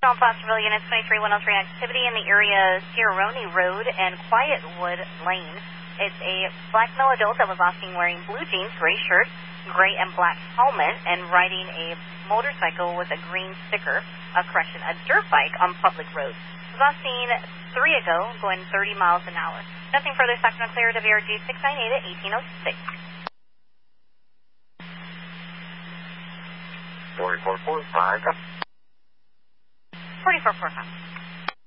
Central Placerville Units 23103 activity in the area Sierrone Road and Quietwood Lane. It's a black male adult that was last seen wearing blue jeans, gray shirt, gray and black helmet, and riding a motorcycle with a green sticker, a dirt bike on public roads. Was last seen 3 ago, going 30 miles an hour. Nothing further, second and clear to VRG 698 at 1806. 4445. 4445.